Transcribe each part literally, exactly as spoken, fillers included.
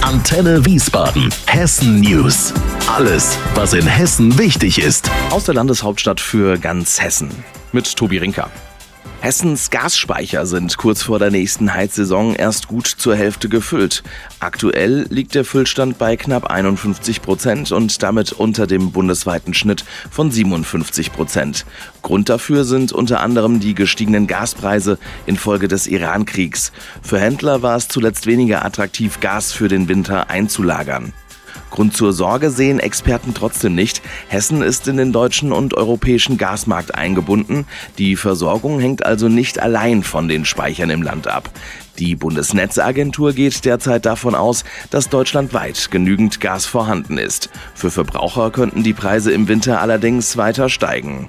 Antenne Wiesbaden, Hessen News. Alles, was in Hessen wichtig ist. Aus der Landeshauptstadt für ganz Hessen mit Tobi Rinker. Hessens Gasspeicher sind kurz vor der nächsten Heizsaison erst gut zur Hälfte gefüllt. Aktuell liegt der Füllstand bei knapp einundfünfzig Prozent und damit unter dem bundesweiten Schnitt von siebenundfünfzig Prozent. Grund dafür sind unter anderem die gestiegenen Gaspreise infolge des Iran-Kriegs. Für Händler war es zuletzt weniger attraktiv, Gas für den Winter einzulagern. Grund zur Sorge sehen Experten trotzdem nicht. Hessen ist in den deutschen und europäischen Gasmarkt eingebunden. Die Versorgung hängt also nicht allein von den Speichern im Land ab. Die Bundesnetzagentur geht derzeit davon aus, dass deutschlandweit genügend Gas vorhanden ist. Für Verbraucher könnten die Preise im Winter allerdings weiter steigen.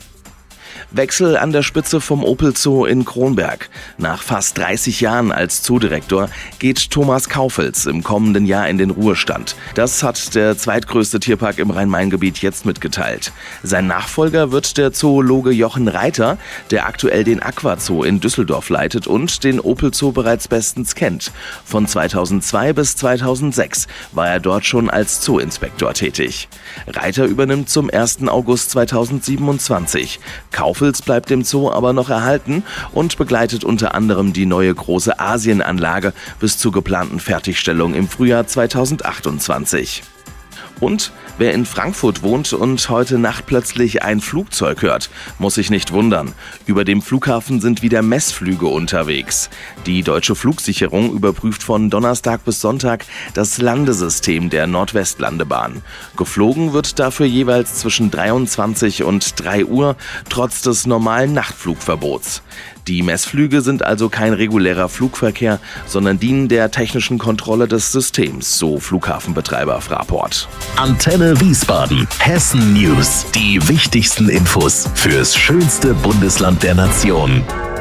Wechsel an der Spitze vom Opel Zoo in Kronberg. Nach fast dreißig Jahren als Zoodirektor geht Thomas Kaufels im kommenden Jahr in den Ruhestand. Das hat der zweitgrößte Tierpark im Rhein-Main-Gebiet jetzt mitgeteilt. Sein Nachfolger wird der Zoologe Jochen Reiter, der aktuell den Aqua Zoo in Düsseldorf leitet und den Opel Zoo bereits bestens kennt. Von zweitausendzwei bis zweitausendsechs war er dort schon als Zooinspektor tätig. Reiter übernimmt zum ersten August zweitausendsiebenundzwanzig. Kaufels bleibt dem Zoo aber noch erhalten und begleitet unter anderem die neue große Asienanlage bis zur geplanten Fertigstellung im Frühjahr zweitausendachtundzwanzig. Und wer in Frankfurt wohnt und heute Nacht plötzlich ein Flugzeug hört, muss sich nicht wundern. Über dem Flughafen sind wieder Messflüge unterwegs. Die Deutsche Flugsicherung überprüft von Donnerstag bis Sonntag das Landesystem der Nordwestlandebahn. Geflogen wird dafür jeweils zwischen dreiundzwanzig und drei Uhr, trotz des normalen Nachtflugverbots. Die Messflüge sind also kein regulärer Flugverkehr, sondern dienen der technischen Kontrolle des Systems, so Flughafenbetreiber Fraport. Antenne Wiesbaden, Hessen News. Die wichtigsten Infos fürs schönste Bundesland der Nation.